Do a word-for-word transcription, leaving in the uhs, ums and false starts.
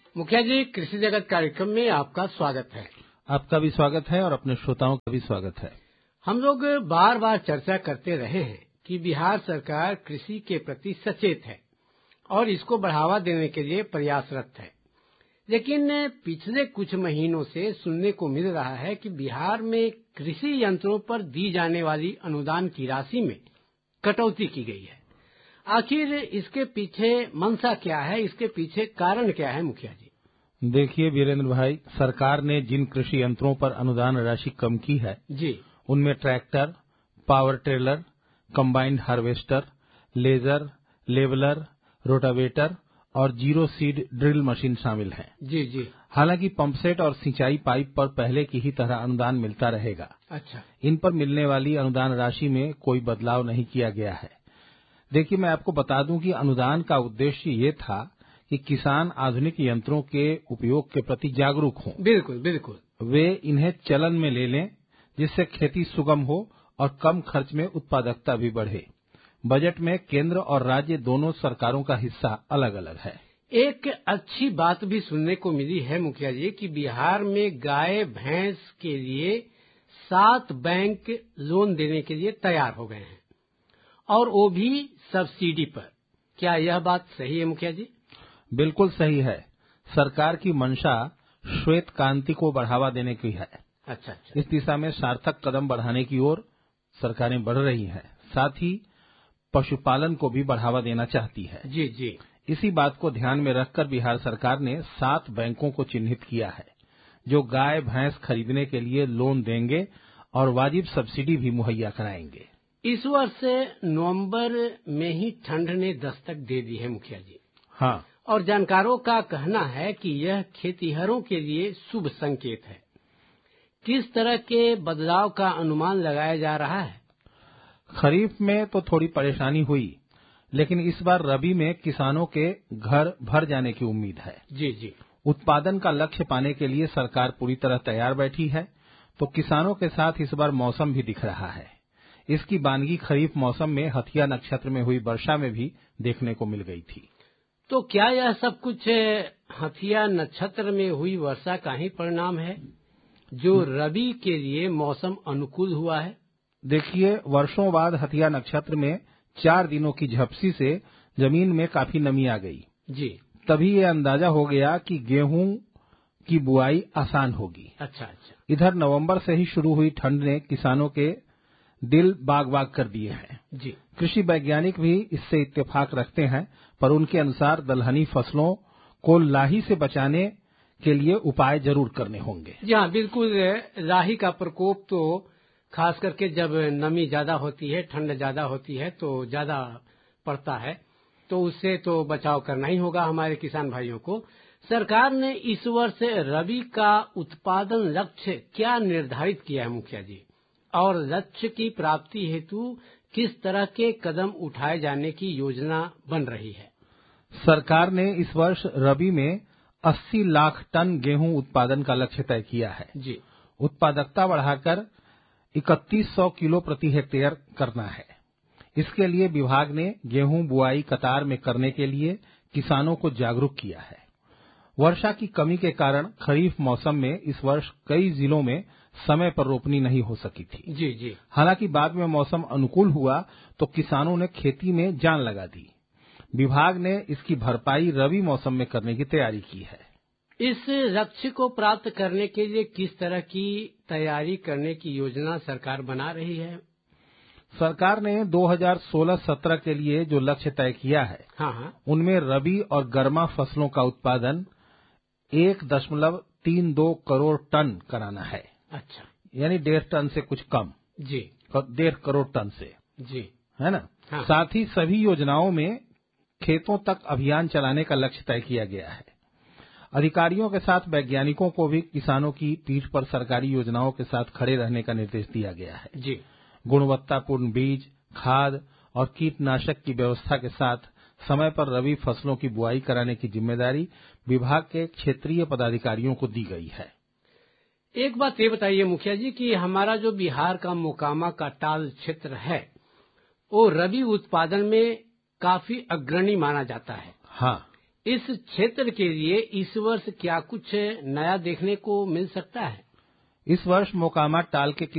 मुखिया जी, कृषि जगत कार्यक्रम में आपका स्वागत है। आपका भी स्वागत है और अपने श्रोताओं का भी स्वागत है। हम लोग बार बार चर्चा करते रहे हैं कि बिहार सरकार कृषि के प्रति सचेत है और इसको बढ़ावा देने के लिए प्रयासरत है, लेकिन पिछले कुछ महीनों से सुनने को मिल रहा है कि बिहार में कृषि यंत्रों पर दी जाने वाली अनुदान की राशि में कटौती की गई है। आखिर इसके पीछे मंशा क्या है, इसके पीछे कारण क्या है मुखिया जी? देखिए वीरेंद्र भाई, सरकार ने जिन कृषि यंत्रों पर अनुदान राशि कम की है जी, उनमें tractor, power trailer, combined harvester, laser, leveller, rotavator और जीरो सीड ड्रिल मशीन शामिल हैं। जी जी। हालांकि पंपसेट और सिंचाई पाइप पर पहले की ही तरह अनुदान मिलता रहेगा। अच्छा, इन पर मिलने वाली अनुदान राशि में कोई बदलाव नहीं किया गया है। देखिए, मैं आपको बता दूं कि अनुदान का उद्देश्य ये था कि किसान आधुनिक यंत्रों के उपयोग के प्रति जागरूक हों। बिल्कुल बिल्कुल। वे इन्हें चलन में ले लें, जिससे खेती सुगम हो और कम खर्च में उत्पादकता भी बढ़े। बजट में केंद्र और राज्य दोनों सरकारों का हिस्सा अलग अलग है। एक अच्छी बात भी सुनने को मिली है मुखिया जी कि बिहार में गाय भैंस के लिए सात बैंक लोन देने के लिए तैयार हो गए हैं, और वो भी सब्सिडी पर। क्या यह बात सही है मुखिया जी? बिल्कुल सही है। सरकार की मंशा श्वेत क्रांति को बढ़ावा देने की है। अच्छा अच्छा। इस दिशा में सार्थक कदम बढ़ाने की ओर सरकारें बढ़ रही हैं। साथ ही पशुपालन को भी बढ़ावा देना चाहती है। जी जी। इसी बात को ध्यान में रखकर बिहार सरकार ने सात बैंकों को चिन्हित किया है, जो गाय भैंस खरीदने के लिए लोन देंगे और वाजिब सब्सिडी भी मुहैया कराएंगे। इस वर्ष नवंबर में ही ठंड ने दस्तक दे दी है मुखिया जी। हाँ, और जानकारों का कहना है कि यह खेतिहरों के लिए शुभ संकेत है। किस तरह के बदलाव का अनुमान लगाया जा रहा है? खरीफ में तो थोड़ी परेशानी हुई, लेकिन इस बार रबी में किसानों के घर भर जाने की उम्मीद है। जी जी। उत्पादन का लक्ष्य पाने के लिए सरकार पूरी तरह तैयार बैठी है, तो किसानों के साथ इस बार मौसम भी दिख रहा है। इसकी बानगी खरीफ मौसम में हथिया नक्षत्र में हुई वर्षा में भी देखने को मिल गई थी। तो क्या यह सब कुछ हथिया नक्षत्र में हुई वर्षा का ही परिणाम है, जो रबी के लिए मौसम अनुकूल हुआ है? देखिए, वर्षों बाद हथिया नक्षत्र में चार दिनों की झपसी से जमीन में काफी नमी आ गई। जी। तभी ये अंदाजा हो गया कि गेहूं की बुआई आसान होगी। अच्छा अच्छा। इधर नवंबर से ही शुरू हुई ठंड ने किसानों के दिल बाग बाग कर दिए हैं। जी। कृषि वैज्ञानिक भी इससे इत्तेफाक रखते हैं, पर उनके अनुसार दलहनी फसलों को लाही से बचाने के लिए उपाय जरूर करने होंगे। जी हाँ, बिल्कुल। लाही का प्रकोप तो खास करके जब नमी ज्यादा होती है, ठंड ज्यादा होती है तो ज्यादा पड़ता है, तो उससे तो बचाव करना ही होगा हमारे किसान भाइयों को। सरकार ने इस वर्ष रबी का उत्पादन लक्ष्य क्या निर्धारित किया है मुखिया जी, और लक्ष्य की प्राप्ति हेतु किस तरह के कदम उठाए जाने की योजना बन रही है? सरकार ने इस वर्ष रबी में अस्सी लाख टन गेहूं उत्पादन का लक्ष्य तय किया है। जी। उत्पादकता बढ़ाकर इकतीस सौ किलो प्रति हेक्टेयर करना है। इसके लिए विभाग ने गेहूं बुआई कतार में करने के लिए किसानों को जागरूक किया है। वर्षा की कमी के कारण खरीफ मौसम में इस वर्ष कई जिलों में समय पर रोपनी नहीं हो सकी थी। जी जी। हालांकि बाद में मौसम अनुकूल हुआ तो किसानों ने खेती में जान लगा दी। विभाग ने इसकी भरपाई रबी मौसम में करने की तैयारी की है। इस लक्ष्य को प्राप्त करने के लिए किस तरह की तैयारी करने की योजना सरकार बना रही है? सरकार ने दो हज़ार सोलह सत्रह के लिए जो लक्ष्य तय किया है, हाँ हाँ, उनमें रबी और गर्मा फसलों का उत्पादन एक दशमलव तीन दो करोड़ टन कराना है। अच्छा, यानी डेढ़ टन से कुछ कम। जी। डेढ़ करोड़ टन से, जी, है ना? हाँ। साथ ही सभी योजनाओं में खेतों तक अभियान चलाने का लक्ष्य तय किया गया है। अधिकारियों के साथ वैज्ञानिकों को भी किसानों की पीठ पर सरकारी योजनाओं के साथ खड़े रहने का निर्देश दिया गया है। जी। गुणवत्तापूर्ण बीज, खाद और कीटनाशक की व्यवस्था के साथ समय पर रबी फसलों की बुआई कराने की जिम्मेदारी विभाग के क्षेत्रीय पदाधिकारियों को दी गई है। एक बात ये बताइए मुखिया जी कि हमारा जो बिहार का मोकामा का टाल क्षेत्र है, वो रबी उत्पादन में काफी अग्रणी माना जाता है। हाँ, इस क्षेत्र के लिए इस वर्ष क्या कुछ नया देखने को मिल सकता है? इस वर्ष मोकामा टाल के